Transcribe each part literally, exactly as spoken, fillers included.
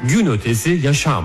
Gün ötesi yaşam.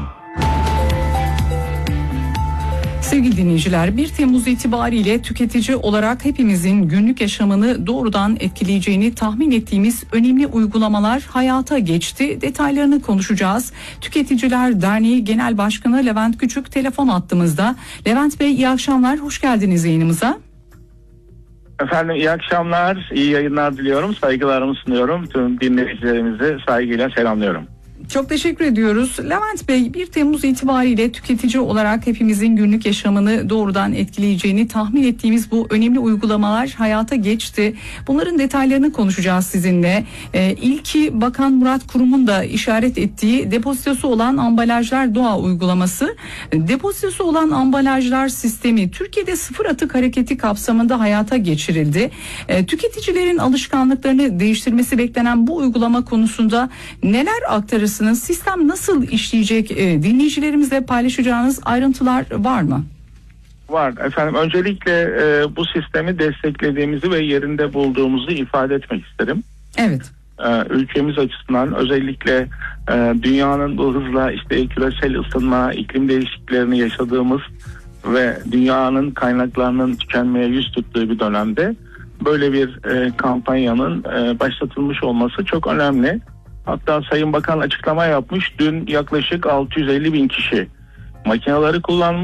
Sevgili dinleyiciler, bir Temmuz itibariyle tüketici olarak hepimizin günlük yaşamını doğrudan etkileyeceğini tahmin ettiğimiz önemli uygulamalar hayata geçti. Detaylarını konuşacağız. Tüketiciler Derneği Genel Başkanı Levent Küçük telefon hattımızda. Levent Bey, iyi akşamlar, hoş geldiniz yayınımıza. Efendim iyi akşamlar, iyi yayınlar diliyorum, saygılarımı sunuyorum. Tüm dinleyicilerimizi saygıyla selamlıyorum. Çok teşekkür ediyoruz. Levent Bey, bir Temmuz itibariyle tüketici olarak hepimizin günlük yaşamını doğrudan etkileyeceğini tahmin ettiğimiz bu önemli uygulamalar hayata geçti. Bunların detaylarını konuşacağız sizinle. Ee, ilki Bakan Murat Kurum'un da işaret ettiği depozitosu olan ambalajlar doğa uygulaması. Depozitosu olan ambalajlar sistemi Türkiye'de sıfır atık hareketi kapsamında hayata geçirildi. Ee, tüketicilerin alışkanlıklarını değiştirmesi beklenen bu uygulama konusunda neler aktarırsınız? Sistem nasıl işleyecek? E, dinleyicilerimizle paylaşacağınız ayrıntılar var mı? Var efendim. Öncelikle e, bu sistemi desteklediğimizi ve yerinde bulduğumuzu ifade etmek isterim. Evet. E, ülkemiz açısından özellikle e, dünyanın bu hızla işte küresel ısınma, iklim değişikliklerini yaşadığımız ve dünyanın kaynaklarının tükenmeye yüz tuttuğu bir dönemde böyle bir e, kampanyanın e, başlatılmış olması çok önemli. Hatta Sayın Bakan açıklama yapmış. Dün yaklaşık altı yüz elli bin kişi makineleri kullanmış.